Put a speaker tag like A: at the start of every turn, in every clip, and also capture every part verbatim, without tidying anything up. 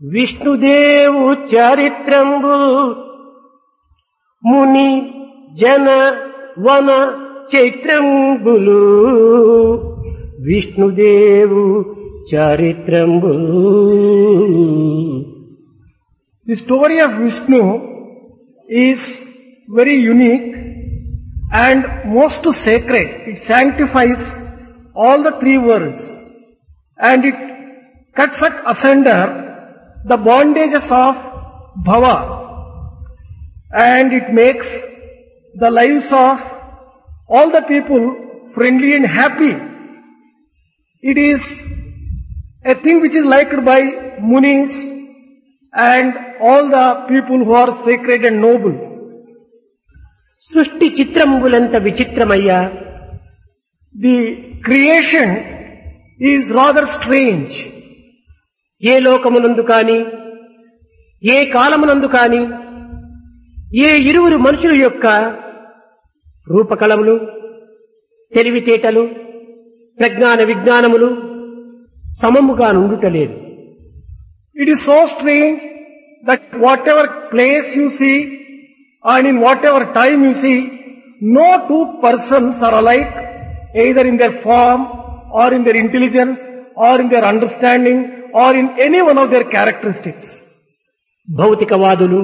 A: విష్ణుదేవు చారిత్రంబు ముని జన వన చైత్రంబులు విష్ణుదేవు చారిత్రంబు.
B: The story of Vishnu is very unique and most sacred. It sanctifies all the three worlds and it cuts asunder the bondages of bhava and it makes the lives of all the people friendly and happy. It is a thing which is liked by munis and all the people who are sacred and noble.
A: సృష్టి చిత్రములంత విచిత్రమయ్యా.
B: The creation is rather strange.
A: ఏ లోకమునందు కాని ఏ కాలమునందు కాని ఏ ఇరువురు మనుషుల యొక్క రూపకళములు తెలివితేటలు ప్రజ్ఞాన విజ్ఞానములు సమముగా నుండుటలేదు.
B: It is so strange that whatever place you see and in whatever time you see, no two persons are alike either in their form or in their intelligence or in their understanding or in any one of their characteristics.
A: భౌతికవాదులు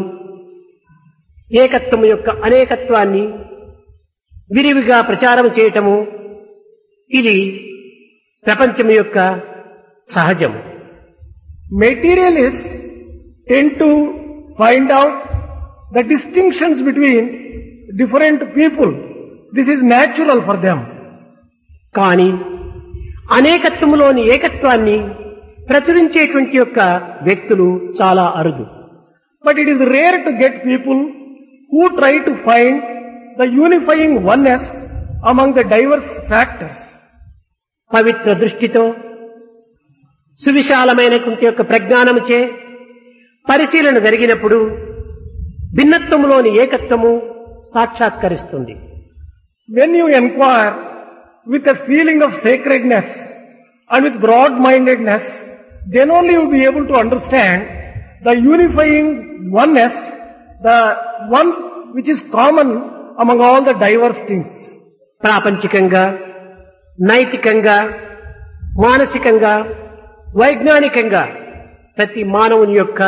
A: ఏకత్వము యొక్క అనేకత్వాన్ని విరివిగా ప్రచారం చేయటము ఇది ప్రపంచం యొక్క సహజము.
B: Materialists tend to find out the distinctions between different people. This is natural for them.
A: కానీ అనేకత్వములోని ఏకత్వాన్ని ప్రచురించేటువంటి యొక్క వ్యక్తులు చాలా అరుదు.
B: But it is rare to get people who try to find the unifying oneness among the diverse factors.
A: పవిత్ర దృష్టితో సువిశాలమైనటువంటి యొక్క ప్రజ్ఞానముచే పరిశీలన జరిగినప్పుడు భిన్నత్వములోని ఏకత్వము సాక్షాత్కరిస్తుంది.
B: When you inquire with a feeling of sacredness and with broad-mindedness, then only you will be able to understand the unifying oneness, the one which is common among all the diverse things.
A: ప్రాపంచికంగా నైతికంగా మానసికంగా వైజ్ఞానికంగా ప్రతి మానవుని యొక్క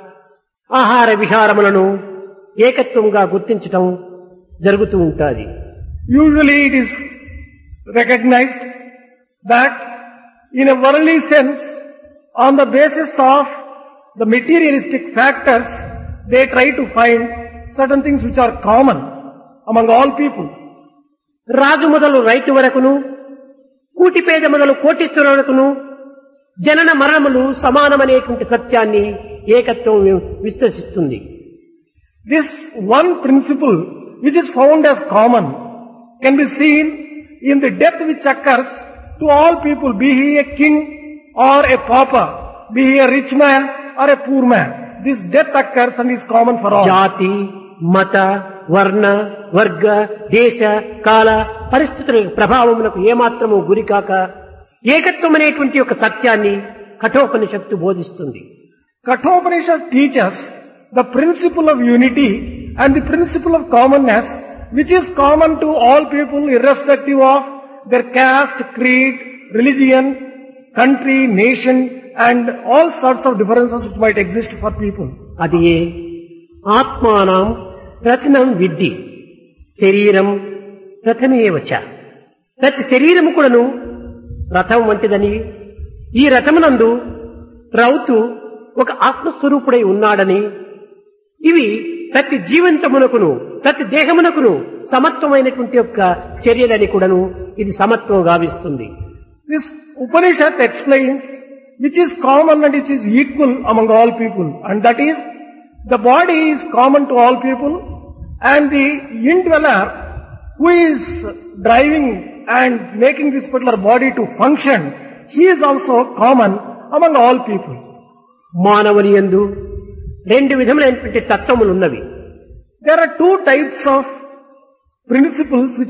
A: ఆహార విహారములను ఏకత్వంగా గుర్తించటం జరుగుతూ ఉంటుంది.
B: Usually it is recognized that in a worldly sense, on the basis of the materialistic factors, they try to find certain things which are common among all people.
A: రాజు మొదలు రైతు వరకును కూటిపేద మొదలు కోటీశ్వరులకును జనన మరణములు సమానమనేటువంటి సత్యాన్ని ఏకత్వం విశ్వసిస్తుంది.
B: This one principle which is found as common can be seen in the death which occurs to all people, be he a king or a pauper, be he a rich man or a poor man. This death occurs and is common for all.
A: జాతి మత వర్ణ వర్గ దేశ కాల పరిస్థితుల ప్రభావములకు ఏమాత్రము గురికాక ఏకత్వం అనేటువంటి ఒక సత్యాన్ని కఠోపనిషత్తు బోధిస్తుంది.
B: Kathopanishad teaches the principle of unity and the principle of commonness which is common to all people irrespective of their caste, creed, religion, country, nation and all sorts of differences which might exist for people.
A: అది ఏ ఆత్మానం రత్నం విద్ధి శరీరం రథమేవచ. ప్రతి శరీరము కూడాను రథం వంటిదని ఈ రథమునందు రౌతు ఒక ఆత్మస్వరూపుడై ఉన్నాడని ఇవి ప్రతి జీవంతమునకును ప్రతి దేహమునకును సమత్వమైనటువంటి యొక్క చర్యలని కూడాను ఇది సమత్వం గావిస్తుంది.
B: This Upanishad explains which is common and which is equal among all people, and that is the body is common to all people and the indweller who is driving and making this particular body to function, he is also common among all people.
A: మానవుని యందు రెండు విధములైనటువంటి తత్వములు ఉన్నవి.
B: There are two types of principles which